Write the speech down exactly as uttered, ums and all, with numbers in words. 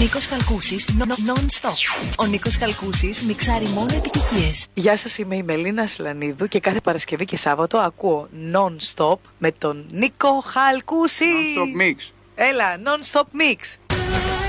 Νίκος Χαλκούσης, non-stop. Ο Νίκος Χαλκούσης μιξάρει μόνο επιτυχίες. Γεια σας, είμαι η Μελίνα Ασλανίδου και κάθε Παρασκευή και Σάββατο ακούω non-stop με τον Νίκο Χαλκούση. Non-stop mix. Έλα, non-stop mix.